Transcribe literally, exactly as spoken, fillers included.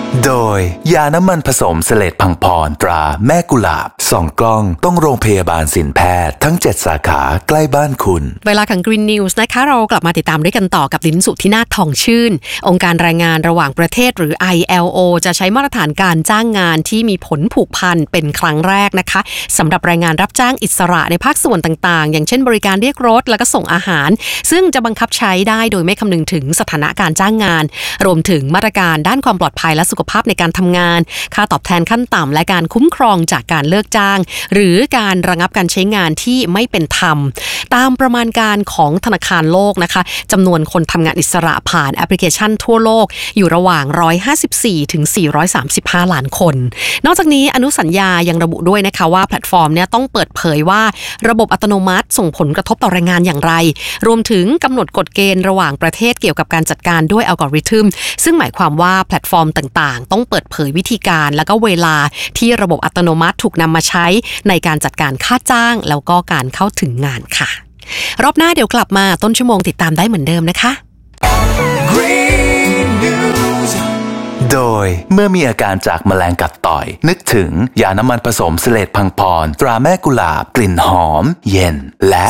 โดยยาน้ำมันผสมเสลดพังพรตราแม่กุหลาบส่องกล้องต้องโรงพยาบาลสินแพทย์ทั้งเจ็ดสาขาใกล้บ้านคุณเวลาของ Green News นะคะเรากลับมาติดตามด้วยกันต่อกับลิ้นสุธินาถทองชื่นองค์การแรงงานระหว่างประเทศหรือ ไอ แอล โอ จะใช้มาตรฐานการจ้างงานที่มีผลผูกพันเป็นครั้งแรกนะคะสำหรับแรงงานรับจ้างอิสระในภาคส่วนต่างๆอย่างเช่นบริการเรียกรถแล้วก็ส่งอาหารซึ่งจะบังคับใช้ได้โดยไม่คำนึงถึงสถานะการจ้างงานรวมถึงมาตรการด้านความปลอดภัยและสุขภาพในการทำงานค่าตอบแทนขั้นต่ำและการคุ้มครองจากการเลิกจ้างหรือการระงับการใช้งานที่ไม่เป็นธรรมตามประมาณการของธนาคารโลกนะคะจำนวนคนทำงานอิสระผ่านแอปพลิเคชันทั่วโลกอยู่ระหว่างหนึ่งร้อยห้าสิบสี่ถึงสี่ร้อยสามสิบห้าล้านคนนอกจากนี้อนุสัญญายังระบุด้วยนะคะว่าแพลตฟอร์มเนี่ยต้องเปิดเผยว่าระบบอัตโนมัติส่งผลกระทบต่อแรงงานอย่างไรรวมถึงกำหนดกฎเกณฑ์ระหว่างประเทศเกี่ยวกับการจัดการด้วยอัลกอริทึมซึ่งหมายความว่าแพลตฟอร์มต่างๆต้องเปิดเผยวิธีการและก็เวลาที่ระบบอัตโนมัติถูกนำมาใช้ในการจัดการค่าจ้างแล้วก็การเข้าถึงงานค่ะรอบหน้าเดี๋ยวกลับมาต้นชั่วโมงติดตามได้เหมือนเดิมนะคะ Green News โดยเมื่อมีอาการจากแมลงกัดต่อยนึกถึงยาน้ำมันผสมเสลดพังพรตราแม่กุหลาบกลิ่นหอมเย็นและ